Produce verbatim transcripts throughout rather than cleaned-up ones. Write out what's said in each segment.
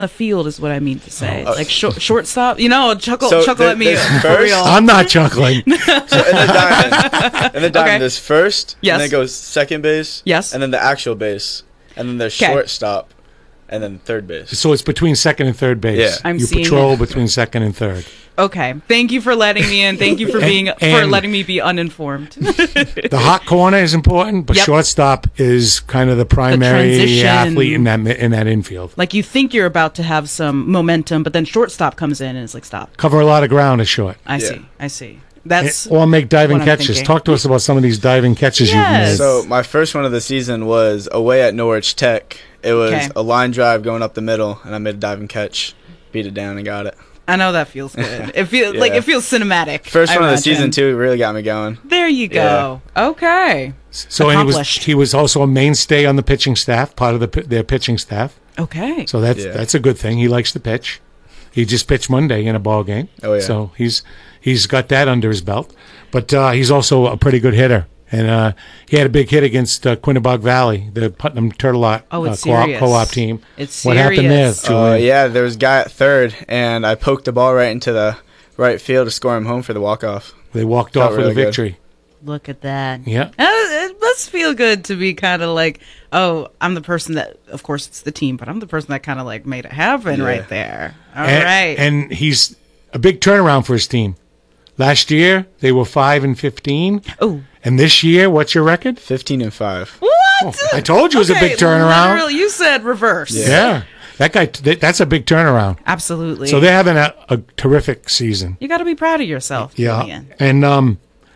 the field is what I mean to say. Oh. Like short, shortstop. You know, chuckle, So chuckle there- at me there's for first- real. I'm not chuckling. So in the diamond, in the diamond, Okay. there's first, Yes. and then it goes second base, Yes. and then the actual base, and then there's 'Kay. shortstop, and then third base. So it's between second and third base. Yeah. I'm you seeing patrol it. between second and third. Okay. Thank you for letting me in. Thank you for being for and- letting me be uninformed. The hot corner is important, but Yep. shortstop is kind of the primary transition. athlete in that mi- in that infield. Like you think you're about to have some momentum, but then shortstop comes in and it's like stop. Cover a lot of ground is short. I Yeah. see. I see. That's Or make diving what I'm catches. thinking. Talk to us about some of these diving catches Yes. you've made. So my first one of the season was away at Norwich Tech. It was Okay. a line drive going up the middle, and I made a diving catch, beat it down, and got it. I know that feels good. It feels like Yeah. it feels cinematic. First I one of the imagine. season too really got me going. There you go. Okay. So and he was Accomplished. he was also a mainstay on the pitching staff, part of the pi- their pitching staff. Okay. So that's Yeah. that's a good thing. He likes to pitch. He just pitched Monday in a ball game. Oh, yeah. So he's he's got that under his belt. But uh, he's also a pretty good hitter. And uh, he had a big hit against uh, Quinnebog Valley, the Putnam Turtle Oh, it's uh, co-op, serious. co-op team. It's What happened there, serious. Julian? Uh, yeah, there was a guy at third, and I poked the ball right into the right field to score him home for the walk-off. They walked Felt off with really a good. victory. Look at that. Yeah. Uh, it must feel good to be kind of like, oh, I'm the person that, of course, it's the team, but I'm the person that kind of like made it happen Yeah. right there. All and, right. and he's a big turnaround for his team. Last year they were five and fifteen, oh, and this year, what's your record? Fifteen and five. what? I told you it was a Okay, big turnaround. literally, you said reverse. Yeah. Yeah, that guy. th- That's a big turnaround. Absolutely. So they're having a, a terrific season. you got to be proud of yourself. Yeah, Julian. and um,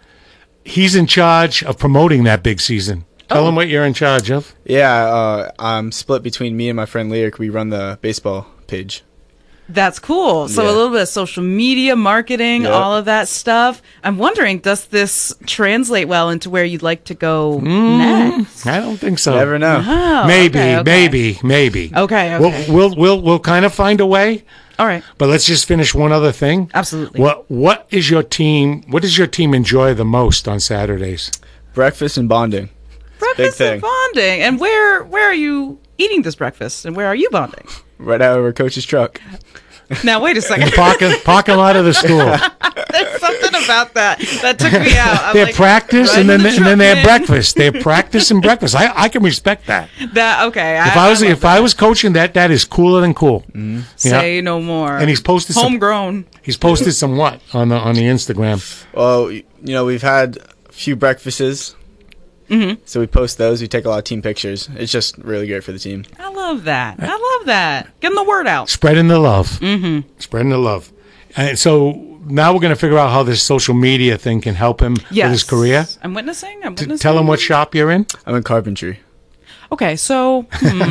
he's in charge of promoting that big season. Tell Oh. him what you're in charge of. Yeah, uh, I'm split between me and my friend Lyric. We run the baseball page. That's cool. So Yeah. a little bit of social media marketing, Yep. all of that stuff. I'm wondering, does this translate well into where you'd like to go Mm. next? I don't think so. Never know. Oh, maybe, okay, okay. maybe, maybe. Okay, We'll, okay. we'll we'll we'll kind of find a way. All right. But let's just finish one other thing. Absolutely. What what is your team? What does your team enjoy the most on Saturdays? Breakfast and bonding. Breakfast big and thing. bonding. And where where are you eating this breakfast? And where are you bonding? Right out of our coach's truck. Now, wait a second. Parking parking lot of the school. There's something about that that took me out. I'm They have like, practice right and then in the and then they have truck, man. breakfast. They have practice and breakfast. I, I can respect that. That okay. If I was love if I was coaching that, that is cooler than cool. Mm-hmm. Yeah. say no more. And he's posted some- homegrown. He's posted some what on the on the Instagram. Well, y- you know, we've had a few breakfasts. Mm-hmm. So we post those. We take a lot of team pictures. It's just really great for the team. I love that. I love that. Getting the word out. Spreading the love. Mm-hmm. Spreading the love. And so now we're going to figure out how this social media thing can help him Yes. with his career. I'm witnessing. I'm T- witnessing. Tell him what shop you're in. I'm in carpentry. Okay, so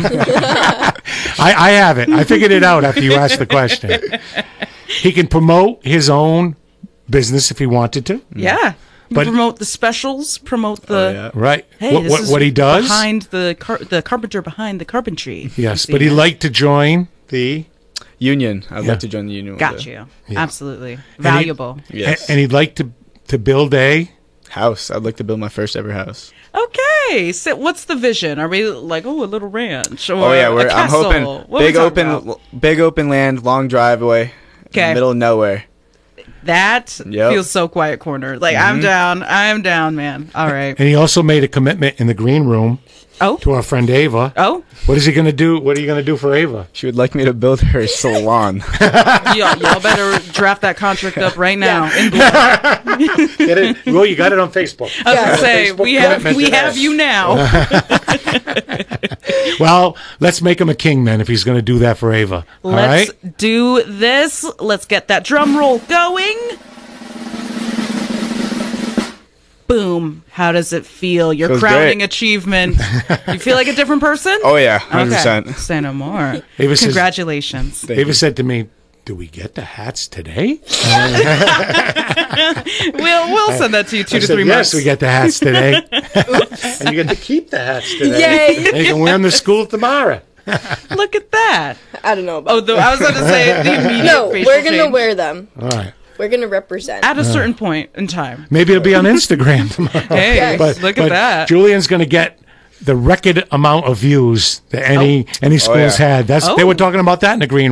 I, I have it. I figured it out after you asked the question. He can promote his own business if he wanted to. yeah. But- promote the specials. Promote the. Oh, yeah. Right. Hey, what this what, is what he does. behind the car- the carpenter behind the carpentry. Yes, You but see he'd that? like to join the. Union. I'd Yeah. like to join the union. one Got day. you. Yeah. Absolutely valuable. Yes. a- And he'd like to to build a. House. I'd like to build my first ever house. Okay, so what's the vision? Are we like, oh, a little ranch or Oh yeah, a we're, I'm castle? hoping What are we big talking open, about? big open land, long driveway, in Okay. the middle of nowhere. That Yep. feels so quiet corner. Like I'm down. I'm down, man. All right. And he also made a commitment in the green room Oh, to our friend Ava. oh, What is he going to do? What are you going to do for Ava? She would like me to build her a salon. y'all, y'all better draft that contract up right now. In blood. Get it? Well, you got it on Facebook. I was gonna say Facebook we have commitment we to have that. you now. Well, let's make him a king then if he's going to do that for Ava. All Let's right? do this. Let's get that drum roll going. Boom. How does it feel? Your Feels crowning great. achievement. You feel like a different person? Oh yeah, one hundred percent. Okay. Say no more. Ava says- Congratulations. Thank Ava you. said to me, "Do we get the hats today?" We'll we'll send that to you two I to said, three yes, months. we get the hats today. And you get to keep the hats today. Yay! And you can wear them to school tomorrow. Look at that. I don't know about Oh, the, I was going to say the immediate No, facial we're gonna change. wear them. All right. We're gonna represent. At a certain point in time. Maybe it'll be on Instagram tomorrow. Hey, Yes. look at but that. Julian's going to get the record amount of views that any any schools yeah. had. That's they Oh. were talking about that in the green